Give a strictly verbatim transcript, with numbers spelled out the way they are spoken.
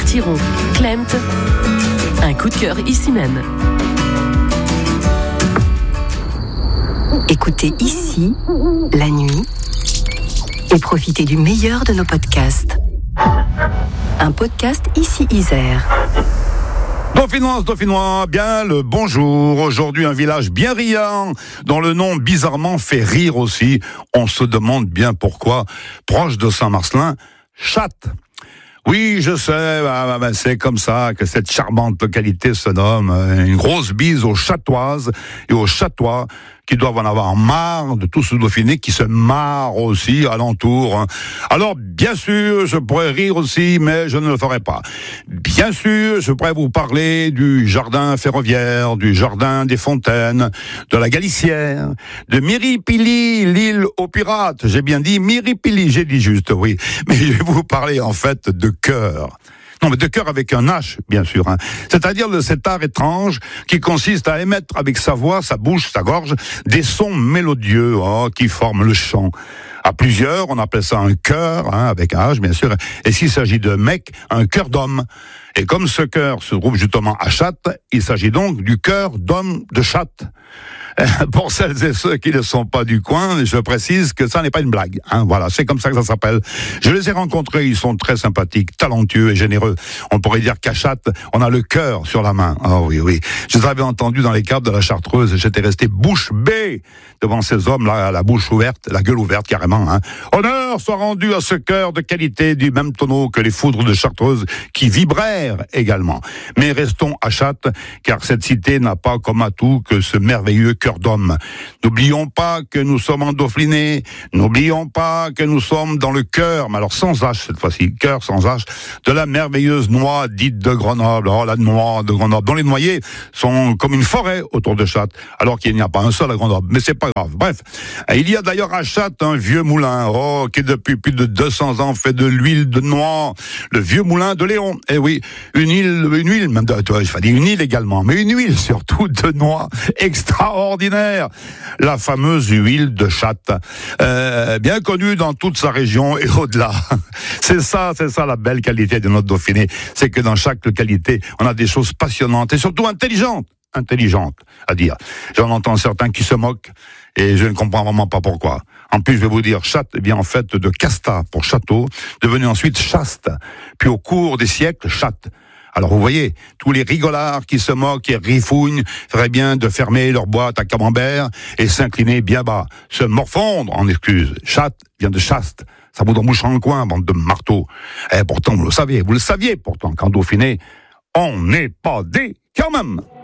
Thiron, Klemt, un coup de cœur ici même. Écoutez ici, la nuit, et profitez du meilleur de nos podcasts. Un podcast ici Isère. Dauphinoise, Dauphinois, bien le bonjour. Aujourd'hui, un village bien riant, dont le nom bizarrement fait rire aussi. On se demande bien pourquoi. Proche de Saint-Marcelin, Chatte. Oui, je sais, bah, bah, c'est comme ça que cette charmante localité se nomme. Une grosse bise aux Chatoises et aux Chatois, qui doivent en avoir marre de tout ce Dauphiné qui se marre aussi alentour. Alors, bien sûr, je pourrais rire aussi, mais je ne le ferai pas. Bien sûr, je pourrais vous parler du jardin ferroviaire, du jardin des fontaines, de la Galicière, de Miripili, l'île aux pirates. J'ai bien dit Miripili, j'ai dit juste, oui. Mais je vais vous parler en fait de cœur. Non, mais de cœur avec un H, bien sûr. Hein. C'est-à-dire de cet art étrange qui consiste à émettre avec sa voix, sa bouche, sa gorge, des sons mélodieux oh, qui forment le chant. À plusieurs, on appelle ça un chœur, hein, avec un H, bien sûr. Et s'il s'agit de mec, un chœur d'homme. Et comme ce chœur se trouve justement à Chatte, il s'agit donc du chœur d'homme de Chatte. Pour celles et ceux qui ne sont pas du coin, je précise que ça n'est pas une blague. Hein, voilà, c'est comme ça que ça s'appelle. Je les ai rencontrés, ils sont très sympathiques, talentueux et généreux. On pourrait dire qu'à Chatte, on a le cœur sur la main. Oh oui, oui. Je les avais entendus dans les cartes de la Chartreuse et j'étais resté bouche bée devant ces hommes-là, la bouche ouverte, la gueule ouverte carrément. Hein. Honneur soit rendu à ce cœur de qualité du même tonneau que les foudres de Chartreuse qui vibrèrent également. Mais restons à Chatte, car cette cité n'a pas comme atout que ce merveilleux cœur d'homme. N'oublions pas que nous sommes en Dauphiné, n'oublions pas que nous sommes dans le cœur, mais alors sans H cette fois-ci, cœur sans H, de la merveilleuse noix dite de Grenoble. Oh, la noix de Grenoble, dont les noyers sont comme une forêt autour de Chatte, alors qu'il n'y a pas un seul à Grenoble, mais c'est pas grave. Bref, il y a d'ailleurs à Chatte un vieux moulin, oh, qui depuis plus de deux cents ans fait de l'huile de noix, le vieux moulin de Léon. Eh oui, une île, une huile, même de, je vais dire une île également, mais une huile surtout de noix extraordinaire. La fameuse huile de Chatte, euh, bien connue dans toute sa région et au-delà. C'est ça, c'est ça la belle qualité de notre Dauphiné, c'est que dans chaque localité, on a des choses passionnantes et surtout intelligentes, intelligentes à dire. J'en entends certains qui se moquent et je ne comprends vraiment pas pourquoi. En plus, je vais vous dire, Chatte vient en fait de casta pour château, devenu ensuite chaste, puis au cours des siècles, Chatte. Alors vous voyez, tous les rigolards qui se moquent et rifougnent feraient bien de fermer leur boîte à camembert et s'incliner bien bas, se morfondre en excuses. Chatte vient de chaste, ça vous embouche en coin, bande de marteaux. Et pourtant, vous le saviez, vous le saviez pourtant, qu'en Dauphiné, on n'est pas des quand même.